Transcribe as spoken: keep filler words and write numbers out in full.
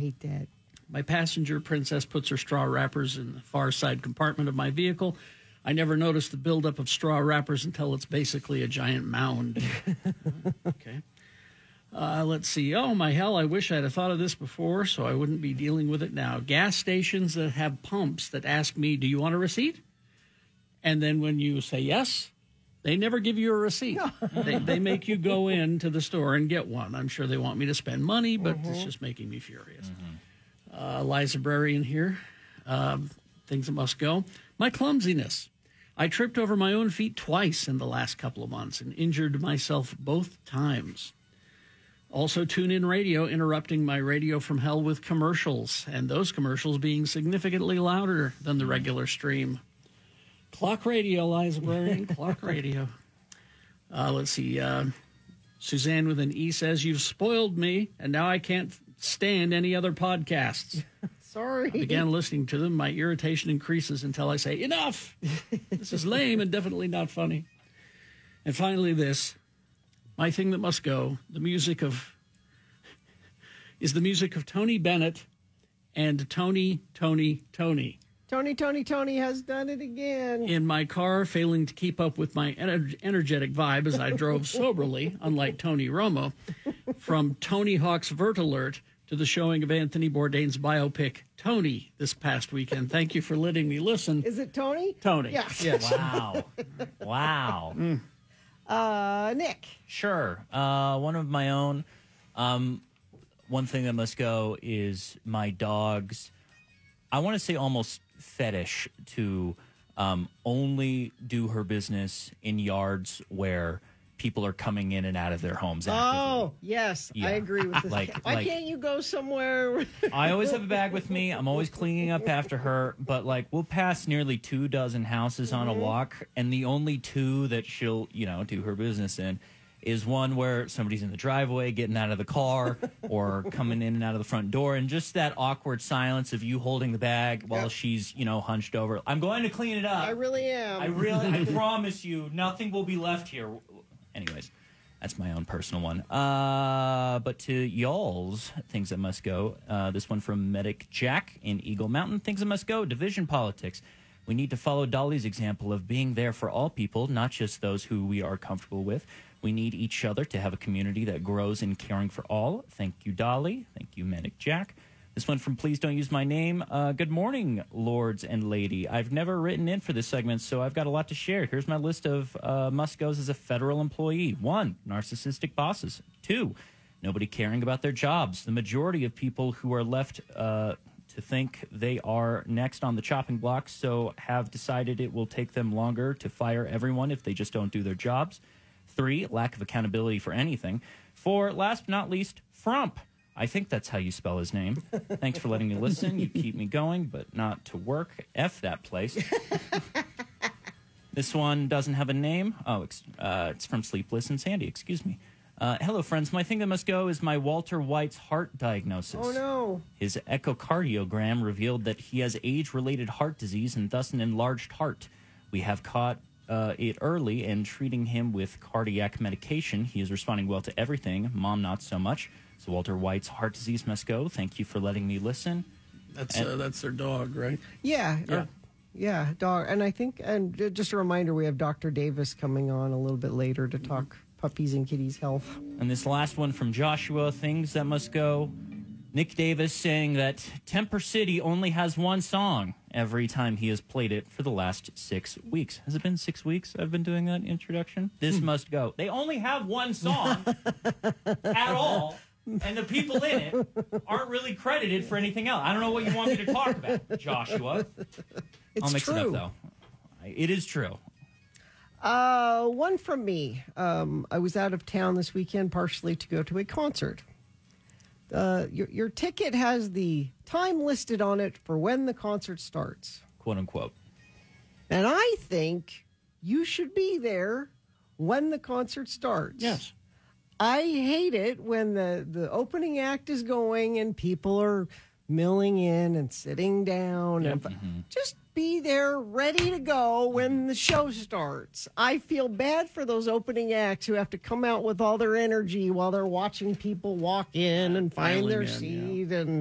hate that. My passenger princess puts her straw wrappers in the far side compartment of my vehicle. I never noticed the buildup of straw wrappers until it's basically a giant mound. Okay. Uh, let's see. Oh, my hell, I wish I'd have thought of this before so I wouldn't be dealing with it now. Gas stations that have pumps that ask me, do you want a receipt? And then when you say yes, they never give you a receipt. they, they make you go into the store and get one. I'm sure they want me to spend money, but mm-hmm. it's just making me furious. Mm-hmm. Uh, librarian here. Um, things that must go. My clumsiness. I tripped over my own feet twice in the last couple of months and injured myself both times. Also, tune-in radio interrupting my radio from hell with commercials, and those commercials being significantly louder than the regular stream. Clock radio, librarian, clock radio. Uh, let's see. Uh, Suzanne with an E says, you've spoiled me, and now I can't stand any other podcasts. Sorry. I began listening to them. My irritation increases until I say, enough! This is lame and definitely not funny. And finally this, my thing that must go, the music of, is the music of Tony Bennett and Tony, Tony, Tony. Tony, Tony, Tony has done it again. In my car, failing to keep up with my ener- energetic vibe as I drove soberly, unlike Tony Romo, from Tony Hawk's Vert Alert to the showing of Anthony Bourdain's biopic, Tony, this past weekend. Thank you for letting me listen. Is it Tony? Tony. Yes. yes. Wow. Wow. Mm. Uh, Nick. Sure. Uh, one of my own. Um, one thing that must go is my dog's, I want to say almost fetish to um, only do her business in yards where people are coming in and out of their homes actively. Oh, yes. Yeah. I agree with this. Like- Why like- can't you go somewhere? I always have a bag with me. I'm always cleaning up after her. But, like, we'll pass nearly two dozen houses on a walk, and the only two that she'll, you know, do her business in is one where somebody's in the driveway getting out of the car or coming in and out of the front door, and just that awkward silence of you holding the bag while Yep. she's, you know, hunched over. I'm going to clean it up. I really am. I really, I promise you, nothing will be left here. Anyways, that's my own personal one. Uh, but to y'all's things that must go, uh, this one from Medic Jack in Eagle Mountain. Things that must go, division politics. We need to follow Dolly's example of being there for all people, not just those who we are comfortable with. We need each other to have a community that grows in caring for all. Thank you, Dolly. Thank you, Medic Jack. This one from Please Don't Use My Name. Uh, good morning, lords and lady. I've never written in for this segment, so I've got a lot to share. Here's my list of uh, must-goes as a federal employee. One, narcissistic bosses. Two, nobody caring about their jobs. The majority of people who are left uh, to think they are next on the chopping block, so have decided it will take them longer to fire everyone if they just don't do their jobs. Three, lack of accountability for anything. Four, last but not least, frump. I think that's how you spell his name. Thanks for letting me listen. You keep me going, but not to work. F that place. This one doesn't have a name. Oh, it's, uh, it's from Sleepless and Sandy. Excuse me. Uh, hello, friends. My thing that must go is my Walter White's heart diagnosis. Oh, no. His echocardiogram revealed that he has age-related heart disease and thus an enlarged heart. We have caught uh, it early and treating him with cardiac medication. He is responding well to everything. Mom, not so much. So Walter White's heart disease must go. Thank you for letting me listen. That's And- uh, that's their dog, right? Yeah. Yeah. or- yeah, dog. And I think, and j- just a reminder, we have Doctor Davis coming on a little bit later to talk puppies and kitties' health. And this last one from Joshua, things that must go. Nick Davis saying that Temper City only has one song every time he has played it for the last six weeks. Has it been six weeks I've been doing that introduction? This must go. They only have one song at all, and the people in it aren't really credited for anything else. I don't know what you want me to talk about, Joshua. It's I'll mix true. it up, though. It is true. Uh, one from me. Um, I was out of town this weekend, partially to go to a concert. Uh, your, your ticket has the time listed on it for when the concert starts. Quote, unquote. And I think you should be there when the concert starts. Yes. I hate it when the, the opening act is going and people are milling in and sitting down. Yep. And just be there ready to go when the show starts. I feel bad for those opening acts who have to come out with all their energy while they're watching people walk in and find Filing their in, yeah. seat and